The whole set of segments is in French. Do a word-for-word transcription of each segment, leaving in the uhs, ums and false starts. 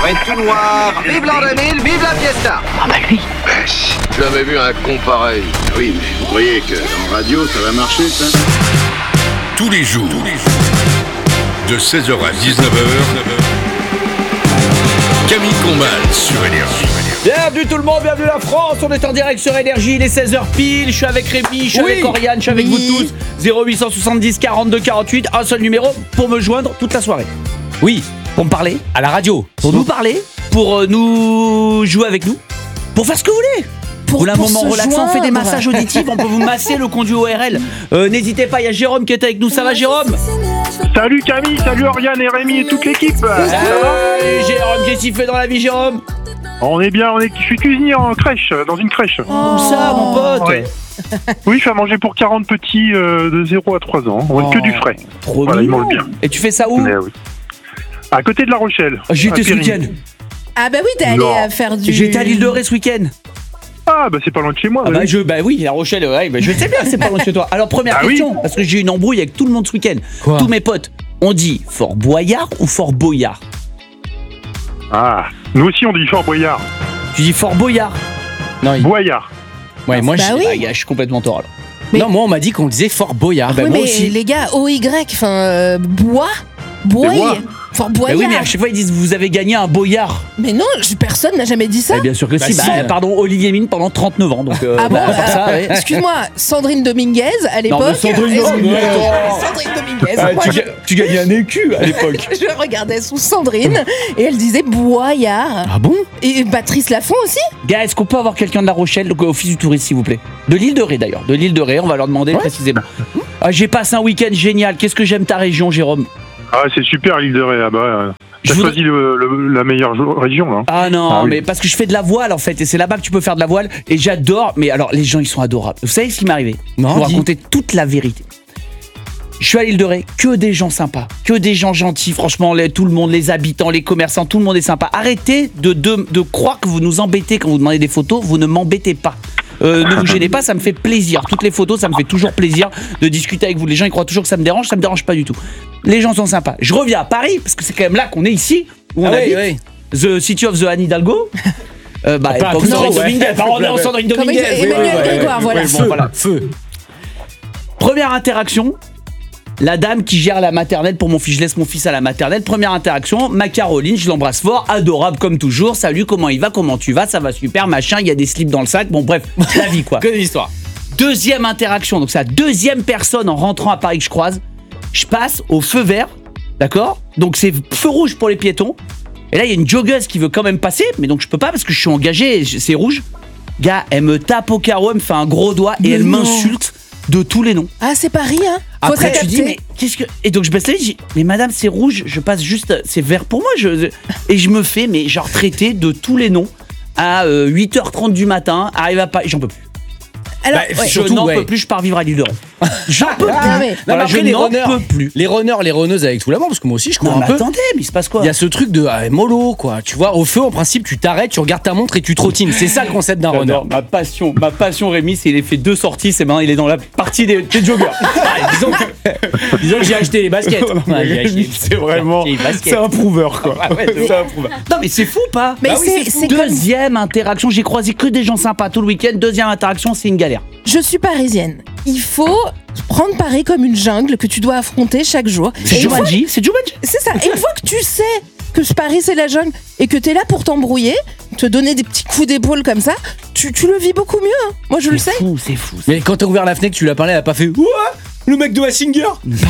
va être tout noir. Vive l'an deux mille, vive la fiesta. Ah bah lui. J'ai jamais vu un con pareil. Oui, mais vous croyez que en radio, ça va marcher, ça? Tous les jours, tous les jours, de seize heures à dix-neuf heures, Camille Combal sur Énergie. Bienvenue tout le monde, bienvenue la France, on est en direct sur Énergie, il est seize heures pile, je suis avec Rémi, je suis oui. avec Oriane, je suis avec oui. vous tous. Zéro huit cent soixante-dix quarante-deux quarante-huit, un seul numéro pour me joindre toute la soirée. Oui, pour me parler, à la radio, pour nous parler, pour euh, nous jouer avec nous, pour faire ce que vous voulez. Pour, pour un moment relaxant, on fait des massages auditifs, on peut vous masser le conduit O R L. Euh, n'hésitez pas, il y a Jérôme qui est avec nous, ça va Jérôme? Salut Camille, salut Oriane et Rémi et toute l'équipe. Salut Jérôme, qu'est-ce qu'il fait dans la vie Jérôme? On est bien, on est, je suis cuisinier en crèche, dans une crèche. Où oh, ça mon pote? Ouais. Oui, je fais à manger pour quarante petits euh, de zéro à trois ans, on oh, que du frais. Trop voilà, ils mangent bien. Et tu fais ça où? Mais, oui. À côté de La Rochelle. Oh, j'y étais ce week-end. Ah bah oui, t'es allé non. faire du... J'étais à l'île de Ré ce week-end. Ah bah c'est pas loin de chez moi. Ah bah, je, bah oui, La Rochelle, ouais, bah je sais bien, c'est pas loin de chez toi. Alors première ah question, oui. parce que j'ai eu une embrouille avec tout le monde ce week-end. Quoi? Tous mes potes, on dit Fort Boyard ou Fort Boyard? Ah, nous aussi on dit Fort Boyard. Tu dis Fort Boyard? Non, il... Boyard. Ouais, moi bah je, oui. ah, gars, je suis complètement tort alors. Mais... Non, moi on m'a dit qu'on disait Fort Boyard. Oui, bah, moi mais aussi. Les gars, O Y, enfin, euh, bois, boy. Fort Boyard. Bah oui, mais à chaque fois ils disent vous avez gagné un Boyard. Mais non, personne n'a jamais dit ça. Bah bien sûr que bah si. Bah, bah, pardon, Olivier Mine pendant trente-neuf ans. Donc, euh, ah bon bah, ça, ouais. Excuse-moi, Sandrine Dominguez à l'époque. Non, Sandrine Dominguez. Sandrine Dominguez. Ah, tu, je... tu gagnais un écu à l'époque. Je regardais sous Sandrine et elle disait Boyard. Ah bon? Et Patrice Laffont aussi. Gars, est-ce qu'on peut avoir quelqu'un de La Rochelle, donc office du tourisme s'il vous plaît? De l'île de Ré d'ailleurs. De l'île de Ré, on va leur demander ouais. précisément. Ah, j'ai passé un week-end génial. Qu'est-ce que j'aime ta région, Jérôme? Ah, c'est super l'île de Ré là-bas. Euh, T'as voudrais... choisi le, le, la meilleure région là. Ah non, ah, oui. mais parce que je fais de la voile en fait, et c'est là-bas que tu peux faire de la voile, et j'adore. Mais alors, les gens ils sont adorables. Vous savez ce qui m'est arrivé? Non, je vais vous raconter toute la vérité. Je suis à l'île de Ré, que des gens sympas, que des gens gentils. Franchement, les, tout le monde, les habitants, les commerçants, tout le monde est sympa. Arrêtez de, de, de croire que vous nous embêtez quand vous demandez des photos. Vous ne m'embêtez pas. Euh, ne vous gênez pas, ça me fait plaisir. Toutes les photos, ça me fait toujours plaisir de discuter avec vous. Les gens, ils croient toujours que ça me dérange, ça me dérange pas du tout. Les gens sont sympas. Je reviens à Paris, parce que c'est quand même là qu'on est ici, où on ah habite. Oui, oui. The City of the Anne Hidalgo. Euh, bah, pas comme Sandrine Dominguez. On est en Sandrine Dominguez. Emmanuel Grégoire, voilà. Bon, voilà. Feu. Première interaction. La dame qui gère la maternelle pour mon fils, je laisse mon fils à la maternelle. Première interaction, ma Caroline, je l'embrasse fort, adorable comme toujours. Salut, comment il va, comment tu vas, ça va super, machin, il y a des slips dans le sac. Bon bref, la vie quoi. Que l'histoire. Deuxième interaction, donc c'est la deuxième personne en rentrant à Paris que je croise. Je passe au feu vert, d'accord? Donc c'est feu rouge pour les piétons. Et là il y a une joggeuse qui veut quand même passer, mais donc je peux pas parce que je suis engagé, c'est rouge. Gars, elle me tape au carreau, elle me fait un gros doigt et mais elle non. m'insulte de tous les noms. Ah, c'est Paris, hein? Faut Après, tu dis, mais qu'est-ce que. Et donc, je baisse la vie, je dis, mais madame, c'est rouge, je passe juste. C'est vert pour moi. Je... Et je me fais, mais genre, traiter de tous les noms à euh, huit heures trente du matin, arrive à Paris, j'en peux plus. Alors, bah, ouais. Je surtout, n'en ouais. peux plus, je pars vivre à l'île de Ré. J'en peux plus. Ah, mais... voilà, je n'en peux plus. Les runners, les runneuses avec tout l'amour, parce que moi aussi je crois non, un mais peu. Attendez, mais il se passe quoi? Il y a ce truc de ah, mollo, quoi. Tu vois, au feu, en principe, tu t'arrêtes, tu regardes ta montre et tu trottines. C'est ça le concept d'un runner. Ma passion, ma passion, Rémi, c'est qu'il ait fait deux sorties, c'est maintenant il est dans la partie des, des joggers. ah, disons, que, disons que j'ai acheté les baskets. Ouais, j'ai acheté, c'est vraiment, c'est un prouveur, quoi. Ah, ouais, c'est un prouveur. Non, mais c'est fou, pas? Mais bah c'est, oui, c'est, c'est deuxième comme... interaction, j'ai croisé que des gens sympas tout le week-end. Deuxième interaction, c'est une galère. Je suis parisienne. Il faut prendre Paris comme une jungle que tu dois affronter chaque jour. C'est Jumanji, c'est Jumanji. C'est ça. Et une fois que tu sais que Paris c'est la jungle et que t'es là pour t'embrouiller, te donner des petits coups d'épaule comme ça, tu, tu le vis beaucoup mieux. Hein. Moi je c'est le sais. Fou, c'est fou. C'est mais quand t'as ouvert la fenêtre, tu l'as parlé, elle a pas fait ouah, le mec de Hassinger.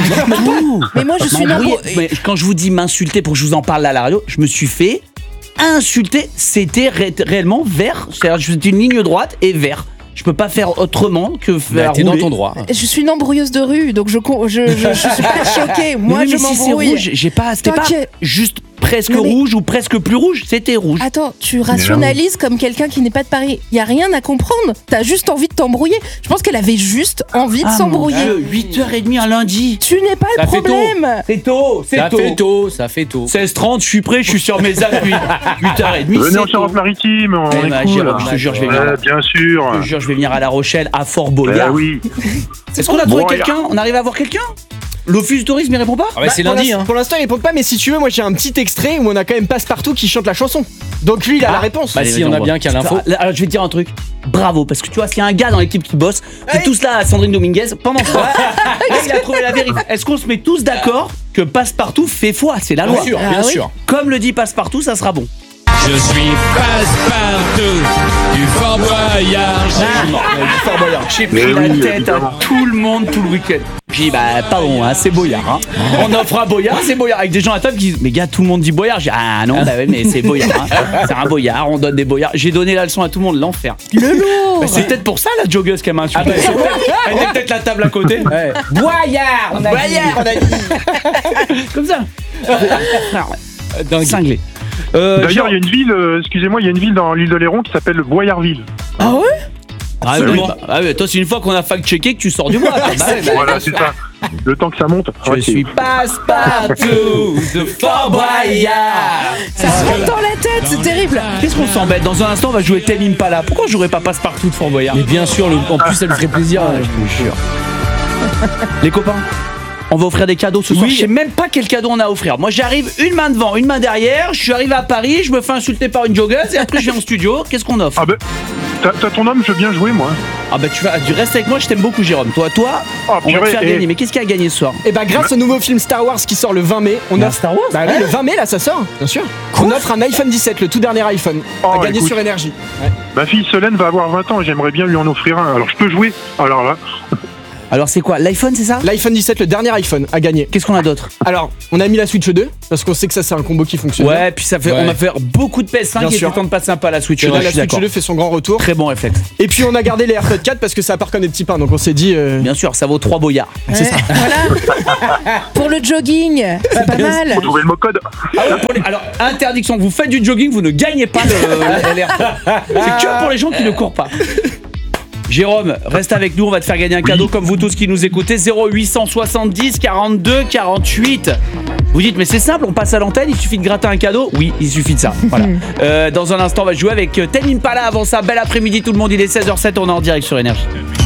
Mais moi je suis là. Mais quand je vous dis m'insulter pour que je vous en parle à la radio, je me suis fait insulter. C'était ré- réellement vert. C'est-à-dire c'était une ligne droite et vert. Je peux pas faire autrement que faire. Bah, t'es dans ton droit. Je suis une embrouilleuse de rue, donc je je, je, je suis pas choquée. Moi, mais je mais m'embrouille. Si c'est rouge, j'ai pas. C'était pas juste presque mais rouge ou presque plus rouge. C'était rouge. Attends, tu rationalises comme quelqu'un qui n'est pas de Paris. Il y a rien à comprendre. T'as juste envie de t'embrouiller. Je pense qu'elle avait juste envie de ah s'embrouiller. huit heures trente un lundi. Tu n'es pas ça le problème. C'est tôt. C'est ça tôt. fait tôt. Ça fait tôt. seize trente, je suis prêt. Je suis sur mes appuis. huit heures trente. Venez en Charente-Maritime. On est bah, cool. Jérôme, je te jure, je vais venir. Bien sûr. Je te jure, je vais venir à La Rochelle, à Fort Boyard. oui. Est-ce qu'on a trouvé quelqu'un? On arrive à voir quelqu'un? L'office du tourisme, il répond pas? Ah bah, c'est pour lundi, l'ins- hein. Pour l'instant, il répond pas, mais si tu veux, moi j'ai un petit extrait où on a quand même Passepartout qui chante la chanson. Donc lui, il a la réponse. Bah, allez, si vas-y, on a voit. bien qu'il y a l'info. Putain, Alors, je vais te dire un truc. Bravo, parce que tu vois, s'il y a un gars dans l'équipe qui bosse, c'est tous là, Sandrine Dominguez, pendant ce temps, il a trouvé la vérité. Est-ce qu'on se met tous d'accord que Passepartout fait foi? C'est la loi. Bien sûr, Ah bien oui. sûr. Comme le dit Passepartout, ça sera bon. Je suis Passepartout du Fort Boyard. J'ai Mais pris la oui, tête à évidemment. tout le monde tout le week-end. J'ai dit, bah, pardon, hein, c'est Boyard. Hein. On offre un Boyard, c'est Boyard. Avec des gens à table qui disent, mais gars, tout le monde dit Boyard. J'ai dit, ah non, bah ouais, mais c'est Boyard. Hein. C'est un Boyard, on donne des Boyards. J'ai donné la leçon à tout le monde, l'enfer. Le lourd. Bah, c'est peut-être pour ça la joggeuse qui m'a insulté. Elle était peut-être la table à côté. Boyard, on a Boyard, on a dit. Comme ça. Dingue. Cinglé. Euh, D'ailleurs, genre- il y a une ville, euh, excusez-moi, il y a une ville dans l'île de Léron qui s'appelle Boyardville. Ah ouais? Ah, Bah oui, oui. bah, ah oui, toi, c'est une fois qu'on a fact-checké que tu sors du mois. Bah, bah, bah, Voilà, c'est ça. Le temps que ça monte. Je Ouais, c'est- suis Passepartout de Fort Boyard. Ça se monte dans la tête, c'est terrible. Qu'est-ce qu'on s'embête? Dans un instant, on va jouer Tame Impala. Pourquoi je jouerais pas Passepartout de Fort Boyard? Mais bien sûr, le- en plus, ça lui ferait plaisir. Ah, je vous jure. Les copains, on va offrir des cadeaux ce soir. Oui. Je sais même pas quel cadeau on a à offrir. Moi, j'arrive une main devant, une main derrière. Je suis arrivé à Paris, je me fais insulter par une joggeuse et après je viens au studio. Qu'est-ce qu'on offre? Ah ben, t'as t'as ton homme, je veux bien jouer, moi. Ah bah tu vas, tu restes avec moi. Je t'aime beaucoup, Jérôme. Toi, toi, Oh, on va te purée, faire et- gagner. Mais qu'est-ce qu'il y a à gagner ce soir? Et bah grâce au nouveau film Star Wars qui sort le vingt mai, on Il y a un offre Star Wars? Bah oui, le vingt mai là ça sort, bien sûr. On offre un iPhone dix-sept, le tout dernier iPhone, Oh, à gagner écoute. sur énergie. Ma fille Solène va avoir vingt ans et j'aimerais bien lui en offrir un. Alors, je peux jouer. Alors là, Alors c'est quoi? L'iPhone, c'est ça? L'iPhone dix-sept, le dernier iPhone à gagner. Qu'est-ce qu'on a d'autre? Alors, on a mis la Switch deux parce qu'on sait que ça c'est un combo qui fonctionne. Ouais, puis ça fait, Ouais. on va faire beaucoup de P S cinq. Bien Il était sûr. temps de passer un peu à la Switch. Et là, je la suis Switch d'accord. deux fait son grand retour. Très bon réflexe. Et puis on a gardé les AirPods quatre parce que ça part comme des petits pains, donc on s'est dit. euh, Bien sûr, ça vaut trois boyards. C'est ça. Voilà. Pour le jogging, c'est pas mal. faut trouver le mot code. Ah ouais, pour les- alors, interdiction, vous faites du jogging, vous ne gagnez pas le L R T. C'est que pour les gens qui ne courent pas. Jérôme, reste avec nous, on va te faire gagner un cadeau comme vous tous qui nous écoutez. zéro huit cent soixante-dix quarante-deux quarante-huit. Vous dites, mais c'est simple, on passe à l'antenne, il suffit de gratter un cadeau. Oui, il suffit de ça. Voilà. Euh, dans un instant, on va jouer avec Tame Impala. Avant ça, bel après-midi tout le monde, il est seize heures zéro sept, on est en direct sur Énergie.